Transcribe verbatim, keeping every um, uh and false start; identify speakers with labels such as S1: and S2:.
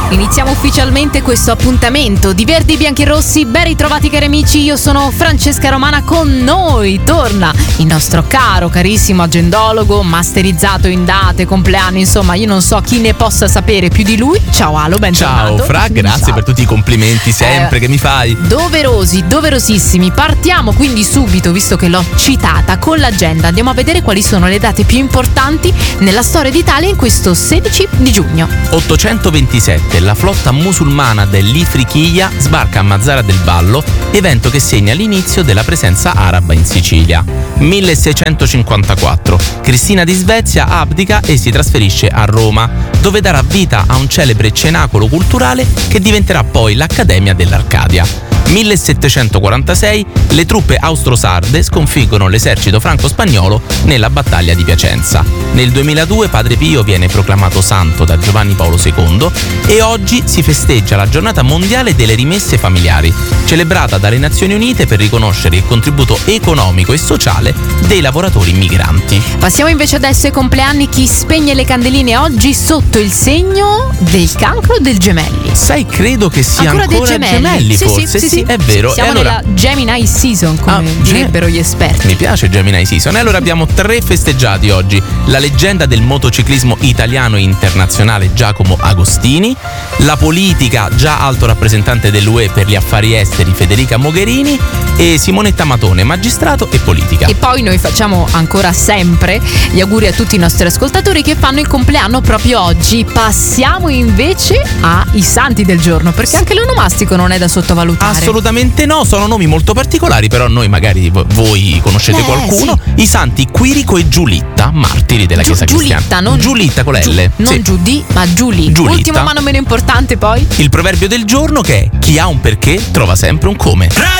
S1: Iniziamo ufficialmente questo appuntamento di Verdi, Bianchi e Rossi. Ben ritrovati cari amici, io sono Francesca Romana. Con noi torna il nostro caro, carissimo agendologo, masterizzato in date, compleanni, insomma io non so chi ne possa sapere più di lui. Ciao Alo, bentornato.
S2: Ciao Fra, grazie
S1: Ciao.
S2: per tutti i complimenti sempre eh, che mi fai.
S1: Doverosi, doverosissimi. Partiamo quindi subito, visto che l'ho citata, con l'agenda. Andiamo a vedere quali sono le date più importanti nella storia d'Italia in questo sedici di giugno.
S2: ottocentoventisette, la flotta musulmana dell'Ifriqiya sbarca a Mazara del Vallo, evento che segna l'inizio della presenza araba in Sicilia. milleseicentocinquantaquattro, Cristina di Svezia abdica e si trasferisce a Roma, dove darà vita a un celebre cenacolo culturale che diventerà poi l'Accademia dell'Arcadia. millesettecentoquarantasei, le truppe austro-sarde sconfiggono l'esercito franco-spagnolo nella battaglia di Piacenza. Nel duemiladue Padre Pio viene proclamato santo da Giovanni Paolo secondo e oggi si festeggia la giornata mondiale delle rimesse familiari, celebrata dalle Nazioni Unite per riconoscere il contributo economico e sociale dei lavoratori migranti.
S1: Passiamo invece adesso ai compleanni. Chi spegne le candeline oggi sotto il segno del cancro o del gemelli?
S2: Sai, credo che sia
S1: ancora,
S2: ancora,
S1: dei gemelli,
S2: gemelli
S1: sì,
S2: forse,
S1: sì, sì,
S2: sì,
S1: sì.
S2: è vero.
S1: Siamo
S2: e allora...
S1: nella Gemini Season, come
S2: Ah,
S1: direbbero gli esperti.
S2: Mi piace Gemini Season. E allora abbiamo tre festeggiati oggi: la leggenda del motociclismo italiano e internazionale Giacomo Agostini, la politica, già alto rappresentante dell'U E per gli affari esteri Federica Mogherini, e Simonetta Matone, magistrato e politica.
S1: E poi noi facciamo ancora sempre gli auguri a tutti i nostri ascoltatori che fanno il compleanno proprio oggi. Passiamo invece ai santi del giorno, perché anche l'onomastico non è da sottovalutare.
S2: Assolutamente no, sono nomi molto particolari, però noi magari voi conoscete
S1: Beh,
S2: qualcuno.
S1: sì.
S2: I santi Quirico e Giulitta, martiri della
S1: Giu-
S2: Chiesa
S1: Giulitta,
S2: cristiana.
S1: non
S2: Giulitta con la
S1: Giu-
S2: L.
S1: Non
S2: Sì.
S1: Giudì, ma Giulia.
S2: Giulitta.
S1: Ultimo ma non meno importante poi.
S2: Il proverbio del giorno che è: chi ha un perché trova sempre un come.